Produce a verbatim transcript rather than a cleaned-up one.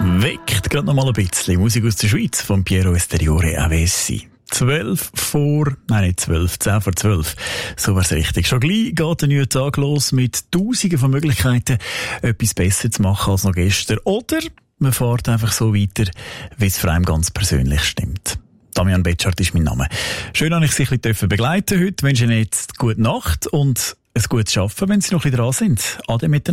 Weckt gerade noch mal ein bisschen Musik aus der Schweiz von Piero Esteriore Avessi. Zwölf vor, nein nicht zwölf, zehn vor zwölf. So wär's richtig. Schon gleich geht der neue Tag los mit tausenden von Möglichkeiten, etwas besser zu machen als noch gestern. Oder man fährt einfach so weiter, wie es für einen ganz persönlich stimmt. Damian Betschart ist mein Name. Schön, dass ich Sie ein bisschen begleiten heute. Ich wünsche Ihnen jetzt gute Nacht und ein gutes Schaffen, wenn Sie noch ein bisschen dran sind. Ade miteinander.